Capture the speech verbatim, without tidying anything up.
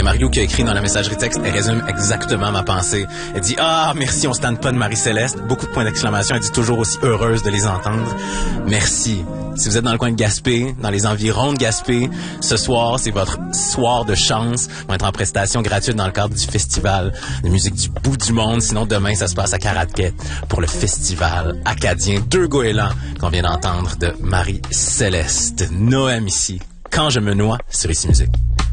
Mario qui a écrit dans la messagerie texte, elle résume exactement ma pensée. Elle dit « Ah, merci, on se tente pas de Marie-Céleste. » Beaucoup de points d'exclamation. Elle dit toujours aussi heureuse de les entendre. Merci. Si vous êtes dans le coin de Gaspé, dans les environs de Gaspé, ce soir, c'est votre soir de chance. On va être en prestation gratuite dans le cadre du festival de musique du bout du monde. Sinon, demain, ça se passe à Caraquet pour le festival acadien Deux Goélands qu'on vient d'entendre de Marie-Céleste. Noëm ici, Quand je me noie sur Ici Musique.